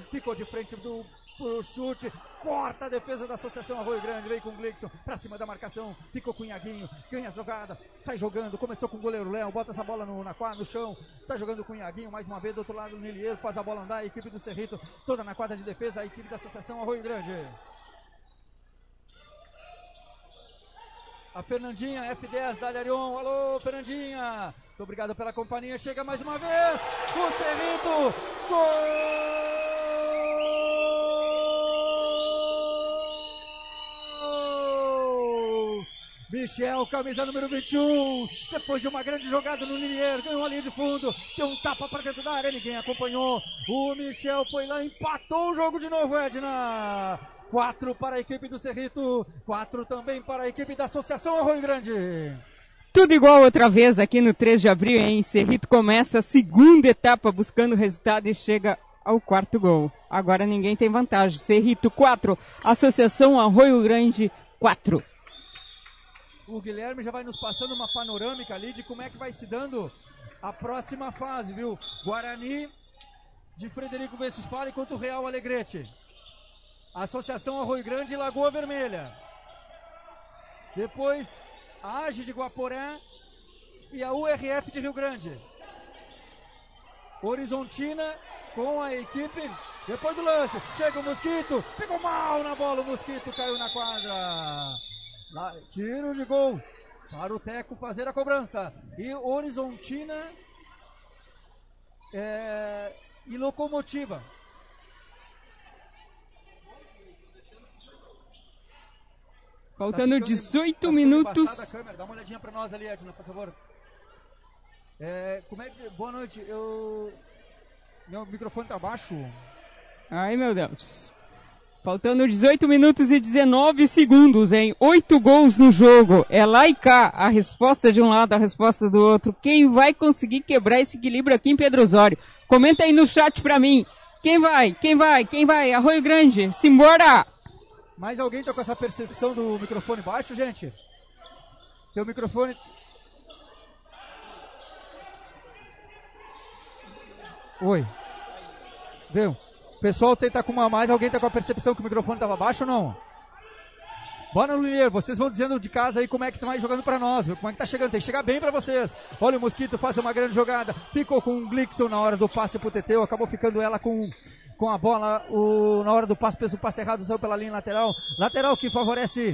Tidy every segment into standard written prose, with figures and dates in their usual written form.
ficou de frente pro chute, corta a defesa da Associação Arroio Grande, veio com o Glixson, pra cima da marcação, ficou com o Iaguinho, ganha a jogada, sai jogando, começou com o goleiro Léo, bota essa bola no chão, sai jogando com o Iaguinho, mais uma vez do outro lado o Nilieiro, faz a bola andar, a equipe do Cerrito, toda na quadra de defesa, a equipe da Associação Arroio Grande. A Fernandinha, F10 da Arion, alô Fernandinha, muito obrigado pela companhia, chega mais uma vez, o Cerrito, gol! Michel, camisa número 21, depois de uma grande jogada no Nilieiro, ganhou a linha de fundo, deu um tapa para dentro da área, ninguém acompanhou, o Michel foi lá, empatou o jogo de novo, Edna. 4 para a equipe do Cerrito, 4 também para a equipe da Associação Arroio Grande. Tudo igual outra vez aqui no 3 de abril, hein? Cerrito começa a segunda etapa buscando o resultado e chega ao quarto gol. Agora ninguém tem vantagem. Cerrito 4, Associação Arroio Grande 4. O Guilherme já vai nos passando uma panorâmica ali de como é que vai se dando a próxima fase, viu? Guarani de Frederico Westphalen contra o Real Alegrete. Associação Arroio Grande e Lagoa Vermelha. Depois, a AGE de Guaporé e a URF de Rio Grande. Horizontina com a equipe. Depois do lance, chega o Mosquito, pegou mal na bola, o Mosquito caiu na quadra. Lá, tiro de gol para o Teco fazer a cobrança. E Horizontina e Locomotiva. Faltando 18 minutos. Dá uma olhadinha pra nós ali, Edna, por favor. Boa noite. Meu microfone tá baixo. Ai, meu Deus. Faltando 18 minutos e 19 segundos, hein? 8 gols no jogo. É lá e cá. A resposta de um lado, a resposta do outro. Quem vai conseguir quebrar esse equilíbrio aqui em Pedro Osório? Comenta aí no chat pra mim. Quem vai? Quem vai? Quem vai? Arroio Grande. Simbora! Mais alguém tá com essa percepção do microfone baixo, gente? Teu microfone... Oi. Viu? O pessoal tá com mais alguém tá com a percepção que o microfone tava baixo ou não? Bora no Nilieiro, vocês vão dizendo de casa aí como é que vai jogando pra nós, viu? Como é que tá chegando, tem que chegar bem pra vocês. Olha o Mosquito, faz uma grande jogada, ficou com o Glixson na hora do passe pro Teteu, acabou ficando ela com a bola, na hora do passe, o passe errado saiu pela linha lateral. Lateral que favorece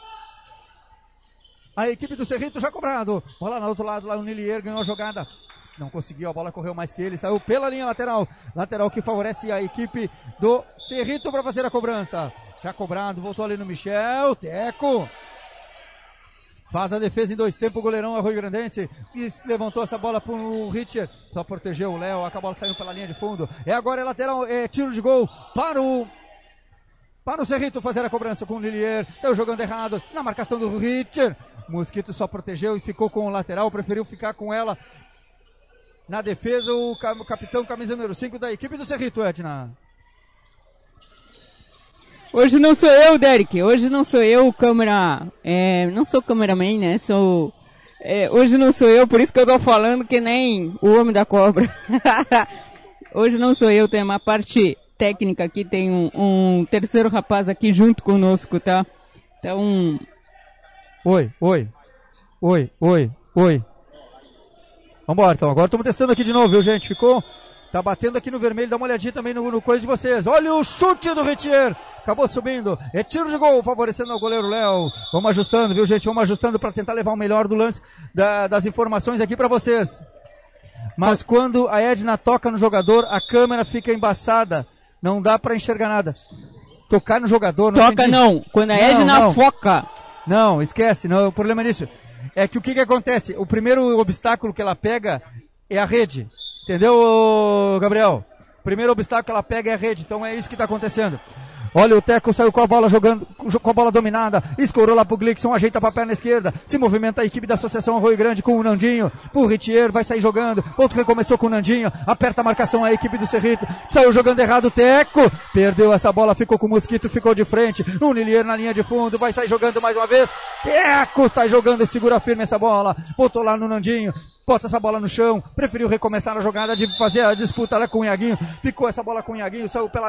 a equipe do Cerrito, já cobrado. Bola no outro lado, lá o Nilieiro ganhou a jogada. Não conseguiu, a bola correu mais que ele, saiu pela linha lateral. Lateral que favorece a equipe do Cerrito para fazer a cobrança. Já cobrado, voltou ali no Michel, Teco. Faz a defesa em 2 tempos, o goleirão Arroio Grandense. E levantou essa bola pro Richard. Só protegeu o Léo, a bola saiu pela linha de fundo. Agora é lateral, tiro de gol para o Cerrito fazer a cobrança com o Nilieiro. Saiu jogando errado na marcação do Richard. Mosquito só protegeu e ficou com o lateral, preferiu ficar com ela. Na defesa, o capitão, camisa número 5 da equipe do Cerrito, Edna. Hoje não sou eu, Derek. Hoje não sou eu, câmera... não sou cameraman, né? Hoje não sou eu, por isso que eu tô falando que nem o homem da cobra. Hoje não sou eu, tem uma parte técnica aqui, tem um terceiro rapaz aqui junto conosco, tá? Então... Oi. Vambora, então. Agora estamos testando aqui de novo, viu, gente? Tá batendo aqui no vermelho, dá uma olhadinha também no coisa de vocês. Olha o chute do Retier. Acabou subindo. É tiro de gol, favorecendo o goleiro Léo. Vamos ajustando, viu, gente? Vamos ajustando para tentar levar o melhor do lance das informações aqui para vocês. Mas quando a Edna toca no jogador, a câmera fica embaçada. Não dá para enxergar nada. Tocar no jogador... Não toca entendi. Não. Quando a Edna foca. Não, esquece. Não, o problema é nisso. É que o que acontece? O primeiro obstáculo que ela pega é a rede. Entendeu, Gabriel? O primeiro obstáculo que ela pega é a rede. Então é isso que está acontecendo. Olha, o Teco saiu com a bola jogando, com a bola dominada, escorou lá pro Glixson, ajeita pra perna esquerda, se movimenta a equipe da Associação Arroio Grande com o Nandinho, o Ritier vai sair jogando, outro recomeçou com o Nandinho, aperta a marcação a equipe do Cerrito, saiu jogando errado o Teco, perdeu essa bola, ficou com o Mosquito, ficou de frente, o Nilier na linha de fundo, vai sair jogando mais uma vez, Teco sai jogando e segura firme essa bola, botou lá no Nandinho, bota essa bola no chão, preferiu recomeçar a jogada de fazer a disputa lá com o Iaguinho, ficou essa bola com o Iaguinho, saiu pela